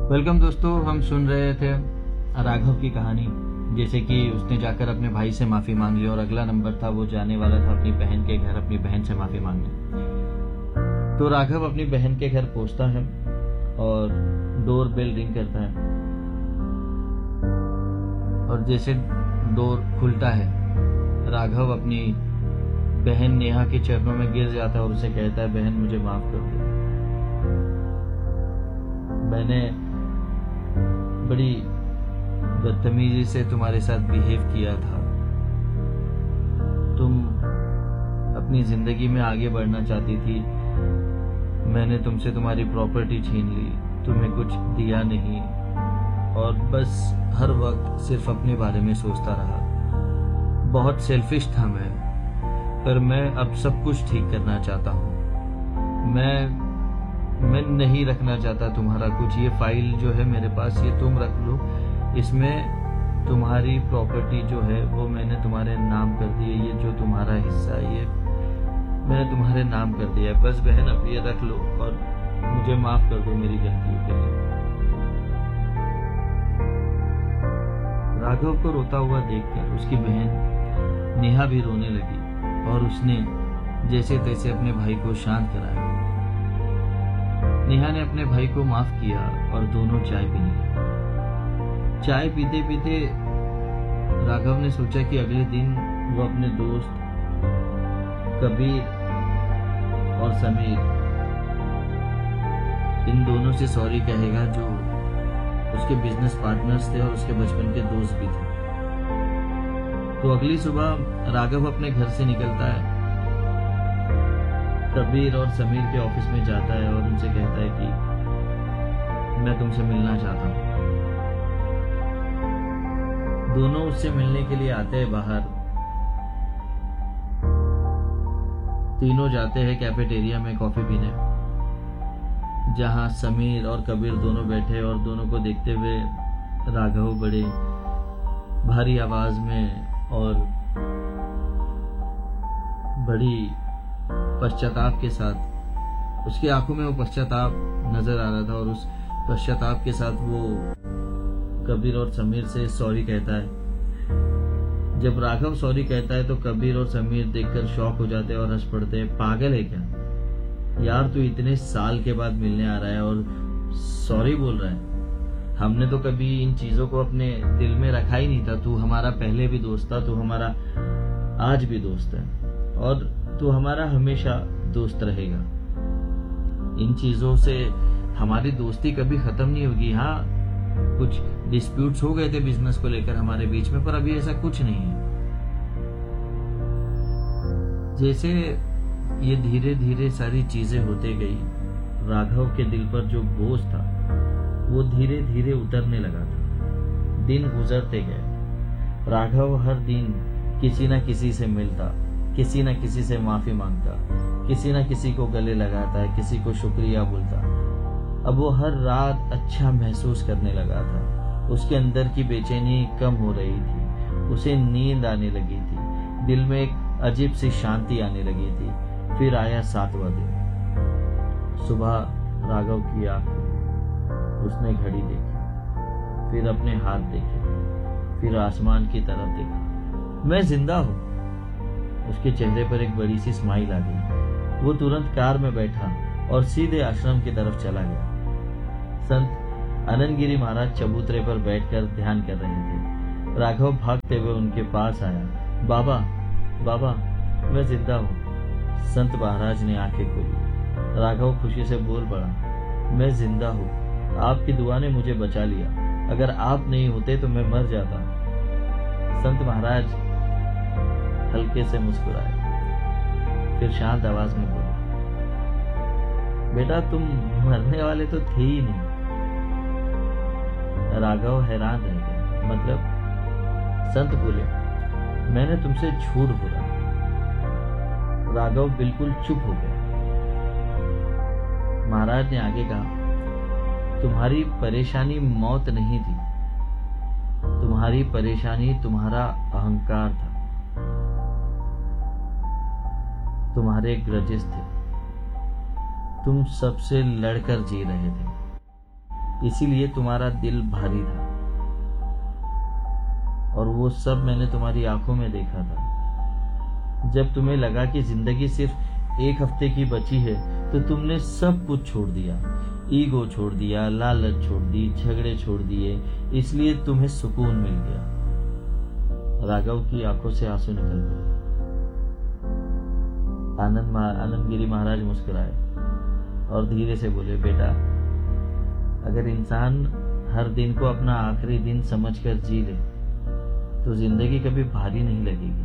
Welcome दोस्तों, हम सुन रहे थे राघव की कहानी। जैसे कि उसने जाकर अपने भाई से माफ़ी मांग ली और अगला नंबर था वो जाने वाला था अपनी बहन के घर अपनी बहन से माफ़ी मांगने। तो राघव अपनी बहन के घर पहुंचता है और डोर बेल रिंग करता है और जैसे डोर खुलता है राघव अपनी बहन नेहा के चरणों में गिर जाता है और उसे कहता है, बहन मुझे माफ कर दो। मैंने बड़ी बदतमीजी से तुम्हारे साथ बिहेव किया था। तुम अपनी जिंदगी में आगे बढ़ना चाहती थी, मैंने तुमसे तुम्हारी प्रॉपर्टी छीन ली, तुम्हें कुछ दिया नहीं और बस हर वक्त सिर्फ अपने बारे में सोचता रहा। बहुत सेल्फिश था मैं, पर मैं अब सब कुछ ठीक करना चाहता हूँ। मैं नहीं रखना चाहता तुम्हारा कुछ। ये फाइल जो है मेरे पास, ये तुम रख लो। इसमें तुम्हारी प्रॉपर्टी जो है वो मैंने तुम्हारे नाम कर दी है। ये जो तुम्हारा हिस्सा है ये मैंने तुम्हारे नाम कर दिया है। बस बहन अब ये रख लो और मुझे माफ कर दो मेरी गलतियों के लिए। राघव को रोता हुआ देखकर उसकी बहन नेहा भी रोने लगी और उसने जैसे तैसे अपने भाई को शांत कराया। नेहा ने अपने भाई को माफ किया और दोनों चाय पीने लगे। चाय पीते पीते राघव ने सोचा कि अगले दिन वो अपने दोस्त कबीर और समीर इन दोनों से सॉरी कहेगा, जो उसके बिजनेस पार्टनर्स थे और उसके बचपन के दोस्त भी थे। तो अगली सुबह राघव अपने घर से निकलता है, कबीर और समीर के ऑफिस में जाता है और उनसे कहता है कि मैं तुमसे मिलना चाहता हूं। दोनों उससे मिलने के लिए आते हैं बाहर। तीनों जाते हैं कैफेटेरिया में कॉफी पीने, जहां समीर और कबीर दोनों बैठे और दोनों को देखते हुए राघव बड़े भारी आवाज में और बड़ी पश्चाताप के साथ, उसकी आंखों में वो पश्चाताप नजर आ रहा था और उस पश्चाताप के साथ वो कबीर और समीर से सॉरी कहता है। जब राघव सॉरी कहता है तो कबीर और समीर देखकर शॉक हो जाते हैं और हंस पड़ते हैं। पागल है क्या यार, तू इतने साल के बाद मिलने आ रहा है और सॉरी बोल रहा है। हमने तो कभी इन चीजों को अपने दिल में रखा ही नहीं था। तू हमारा पहले भी दोस्त था, तू हमारा आज भी दोस्त है और तू हमारा हमेशा दोस्त रहेगा। इन चीजों से हमारी दोस्ती कभी खत्म नहीं होगी। हाँ, कुछ डिस्प्यूट्स हो गए थे बिजनेस को लेकर हमारे बीच में, पर अभी ऐसा कुछ नहीं है। जैसे ये धीरे धीरे सारी चीजें होते गई, राघव के दिल पर जो बोझ था वो धीरे धीरे उतरने लगा था। दिन गुजरते गए। राघव हर दिन किसी न किसी से मिलता, किसी न किसी से माफी मांगता, किसी न किसी को गले लगाता है, किसी को शुक्रिया बोलता। अब वो हर रात अच्छा महसूस करने लगा था। उसके अंदर की बेचैनी कम हो रही थी, उसे नींद आने लगी थी, दिल में एक अजीब सी शांति आने लगी थी। फिर आया 7वां दिन। सुबह राघव की आंख, उसने घड़ी देखी, फिर अपने हाथ देखे, फिर आसमान की तरफ देखा। मैं जिंदा हूं। उसके चेहरे पर एक बड़ी सी स्माइल आ गई। वो तुरंत कार में बैठा और सीधे आश्रम की तरफ चला गया। संत आनंदगिरी महाराज चबूतरे पर बैठकर ध्यान कर रहे थे। राघव भागते हुए उनके पास आया। बाबा, बाबा, मैं जिंदा हूँ। संत महाराज ने आंखें खोली। राघव खुशी से बोल पड़ा, मैं जिंदा हूँ। आपकी दुआ ने मुझे बचा लिया। अगर आप नहीं होते तो मैं मर जाता। संत महाराज हल्के से मुस्कुराए, फिर शांत आवाज में बोले, बेटा तुम मरने वाले तो थे ही नहीं। राघव हैरान रह गया। मतलब? संत बोले, मैंने तुमसे झूठ बोला। राघव बिल्कुल चुप हो गया। महाराज ने आगे कहा, तुम्हारी परेशानी मौत नहीं थी, तुम्हारी परेशानी तुम्हारा अहंकार था, तुम्हारे ग्रजेस थे, तुम सबसे लड़कर जी रहे थे। इसीलिए तुम्हारा दिल भारी था, और वो सब मैंने तुम्हारी आंखों में देखा था। जब तुम्हें लगा कि जिंदगी सिर्फ 1 हफ्ते की बची है तो तुमने सब कुछ छोड़ दिया, ईगो छोड़ दिया, लालच छोड़ दी, झगड़े छोड़ दिए, इसलिए तुम्हें सुकून मिल गया। राघव की आंखों से आंसू निकल गए। आनंदगिरी महाराज मुस्कुराए और धीरे से बोले, बेटा, अगर इंसान हर दिन को अपना आखिरी दिन समझकर जी ले तो जिंदगी कभी भारी नहीं लगेगी।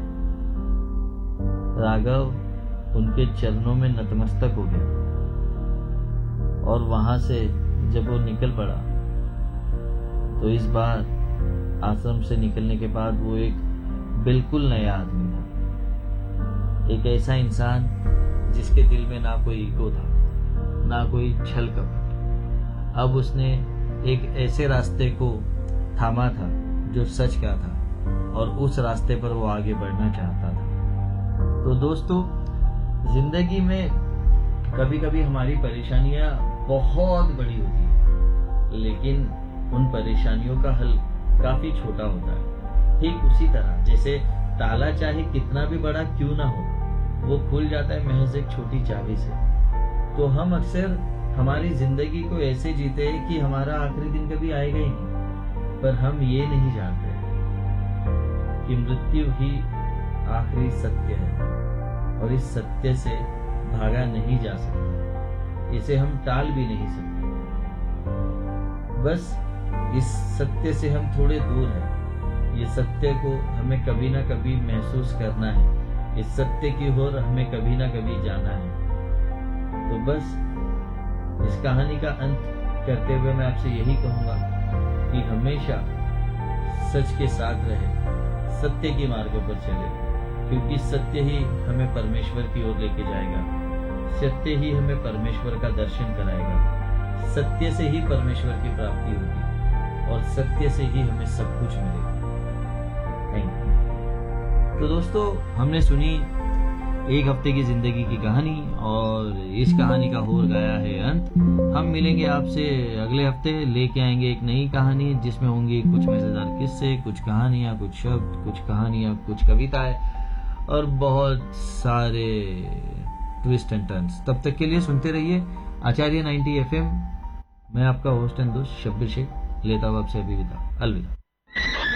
राघव उनके चरणों में नतमस्तक हो गया, और वहां से जब वो निकल पड़ा तो इस बार आश्रम से निकलने के बाद वो एक बिल्कुल नया आदमी था। एक ऐसा इंसान जिसके दिल में ना कोई ईगो था, ना कोई छल कपट। अब उसने एक ऐसे रास्ते को थामा था जो सच का था, और उस रास्ते पर वो आगे बढ़ना चाहता था। तो दोस्तों, जिंदगी में कभी कभी हमारी परेशानियां बहुत बड़ी होती है, लेकिन उन परेशानियों का हल काफी छोटा होता है। ठीक उसी तरह जैसे ताला चाहे कितना भी बड़ा क्यों ना हो, वो खुल जाता है महज एक छोटी चाबी से। तो हम अक्सर हमारी जिंदगी को ऐसे जीते हैं कि हमारा आखिरी दिन कभी आएगा ही नहीं, पर हम ये नहीं जानते कि मृत्यु ही आखिरी सत्य है, और इस सत्य से भागा नहीं जा सकता, इसे हम टाल भी नहीं सकते। बस इस सत्य से हम थोड़े दूर हैं। ये सत्य को हमें कभी ना कभी महसूस करना है, इस सत्य की ओर हमें कभी ना कभी जाना है। तो बस इस कहानी का अंत करते हुए मैं आपसे यही कहूंगा कि हमेशा सच के साथ रहे, सत्य के मार्ग पर चले, क्योंकि सत्य ही हमें परमेश्वर की ओर लेके जाएगा, सत्य ही हमें परमेश्वर का दर्शन कराएगा, सत्य से ही परमेश्वर की प्राप्ति होगी, और सत्य से ही हमें सब कुछ मिलेगा। Thank you. तो दोस्तों, हमने सुनी 1 हफ्ते की जिंदगी की कहानी, और इस कहानी का हो गया है अंत। हम मिलेंगे आपसे अगले हफ्ते, लेके आएंगे एक नई कहानी जिसमें होंगी कुछ मजेदार किस्से, कुछ कहानियां, कुछ शब्द, कुछ कहानियां, कुछ कविताएं, और बहुत सारे ट्विस्ट एंड टर्न्स। तब तक के लिए सुनते रहिए आचार्य 90 FM। मैं आपका होस्ट एंड दोस्त शब्बीर शेख लेता हूँ आपसे अभी विदा। अलविदा।